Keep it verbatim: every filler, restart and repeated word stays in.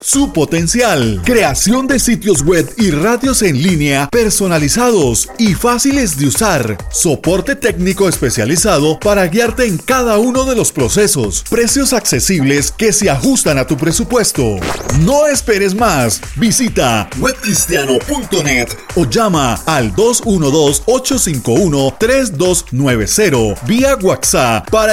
su potencial. Creación de sitios web y radios en línea personalizados y fáciles de usar. Soporte técnico especializado para guiarte en cada uno de los procesos. Precios accesibles que se ajustan a tu presupuesto. No esperes más. Visita web cristiano punto net o llama al dos uno dos, ocho cinco uno, tres dos nueve cero vía WhatsApp para